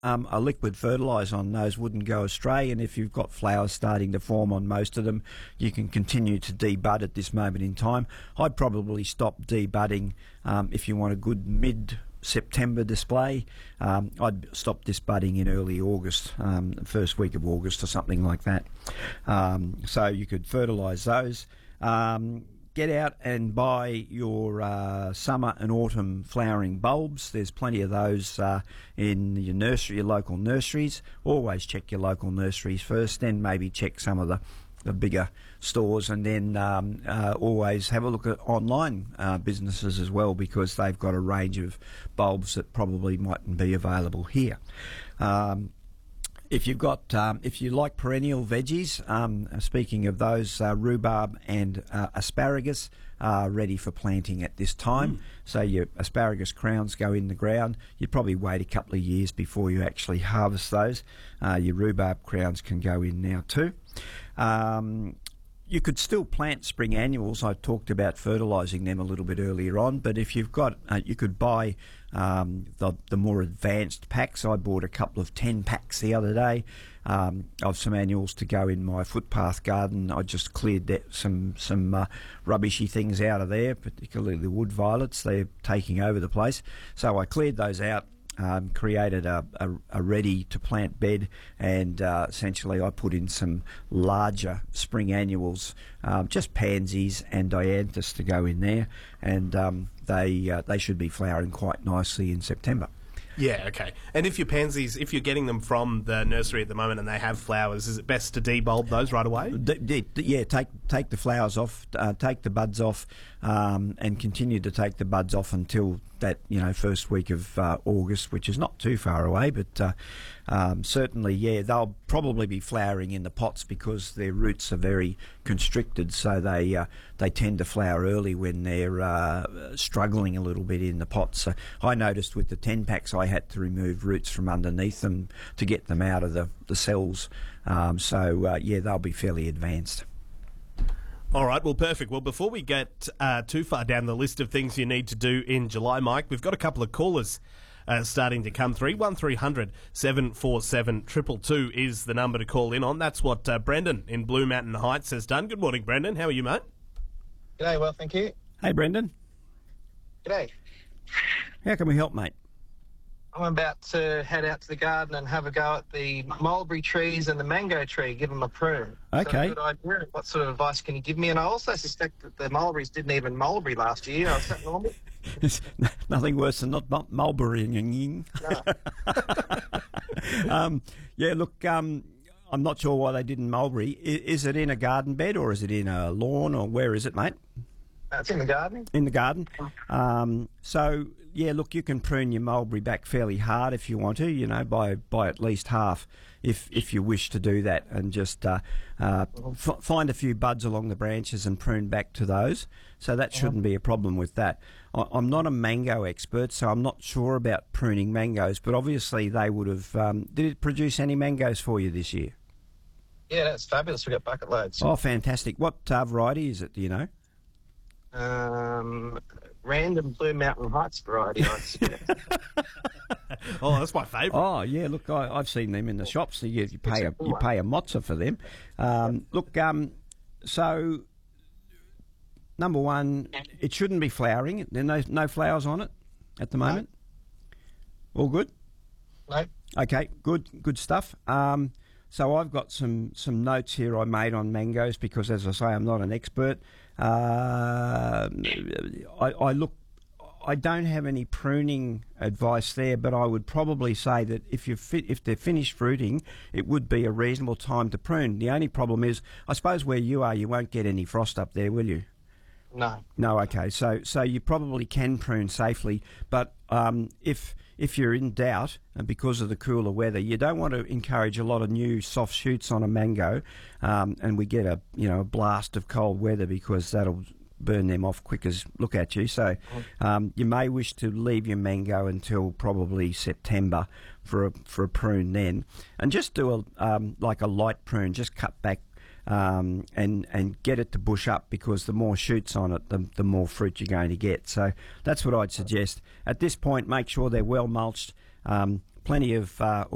a liquid fertiliser on those wouldn't go astray, and if you've got flowers starting to form on most of them, you can continue to debud at this moment in time. I'd probably stop debudding if you want a good mid-September display. I'd stop this budding in early August, first week of August or something like that. So you could fertilise those. Get out and buy your summer and autumn flowering bulbs. There's plenty of those in your nursery, your local nurseries. Always check your local nurseries first, then maybe check some of the bigger stores, and then always have a look at online businesses as well, because they've got a range of bulbs that probably mightn't be available here. If you like perennial veggies, speaking of those, rhubarb and asparagus are ready for planting at this time. So your asparagus crowns go in the ground. You'd probably wait a couple of years before you actually harvest those. Your rhubarb crowns can go in now too. You could still plant spring annuals. I talked about fertilising them a little bit earlier on, but if you've got, you could buy the more advanced packs. I bought a couple of 10 packs the other day of some annuals to go in my footpath garden. I just cleared some rubbishy things out of there, particularly the wood violets. They're taking over the place. So I cleared those out. Created a ready to plant bed, and essentially I put in some larger spring annuals, just pansies and dianthus to go in there, and they should be flowering quite nicely in September. Yeah, okay. And if your pansies, if you're getting them from the nursery at the moment and they have flowers, is it best to debulb those right away? Yeah, take the flowers off, take the buds off, and continue to take the buds off until that first week of August, which is not too far away. But certainly, yeah, they'll probably be flowering in the pots because their roots are very constricted, so they tend to flower early when they're struggling a little bit in the pots. So I noticed with the 10 packs, I had to remove roots from underneath them to get them out of the cells. Yeah, they'll be fairly advanced. All right, well, perfect. Well, before we get too far down the list of things you need to do in July, Mike, we've got a couple of callers starting to come through. 1300 747 222 is the number to call in on. That's what Brendan in Blue Mountain Heights has done. Good morning, Brendan. How are you, mate? G'day, well, thank you. Hey, Brendan. G'day. How can we help, mate? I'm about to head out to the garden and have a go at the mulberry trees and the mango tree, give them a prune. Okay. So good idea. What sort of advice can you give me? And I also suspect that the mulberries didn't even mulberry last year. Is that normal? Nothing worse than not mulberrying. No. Yeah, look, I'm not sure why they didn't mulberry. Is it in a garden bed or is it in a lawn, or where is it, mate? It's in the garden. In the garden. So, yeah, look, you can prune your mulberry back fairly hard if you want to, by at least half if you wish to do that, and just find a few buds along the branches and prune back to those. So that shouldn't be a problem with that. I'm not a mango expert, so I'm not sure about pruning mangoes, but obviously they would have... did it produce any mangoes for you this year? Yeah, that's fabulous. We've got bucket loads. Oh, fantastic. What variety is it, do you know? Random Blue Mountain Heights variety, I'd suggest. Oh, that's my favourite. Oh, yeah, look, I've seen them in the shops. So you pay a mozza for them. Look, so number one, it shouldn't be flowering. There are no flowers on it at the moment. No. All good? No. Okay, good stuff. So I've got some notes here I made on mangoes because, as I say, I'm not an expert. I don't have any pruning advice there, but I would probably say that if they're finished fruiting, it would be a reasonable time to prune. The only problem is, I suppose where you are, you won't get any frost up there, will you? No. No, okay. So you probably can prune safely, but if you're in doubt, and because of the cooler weather, you don't want to encourage a lot of new soft shoots on a mango, and we get a blast of cold weather, because that'll burn them off quick as look at you. So you may wish to leave your mango until probably September for a prune then, and just do like a light prune, just cut back. And get it to bush up, because the more shoots on it, the more fruit you're going to get. So that's what I'd suggest. At this point, make sure they're well mulched, plenty of